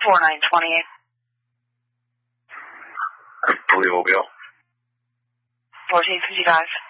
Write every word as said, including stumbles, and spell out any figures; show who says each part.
Speaker 1: four nine twenty-eight.
Speaker 2: I believe we'll go.
Speaker 1: fourteen fifty-five.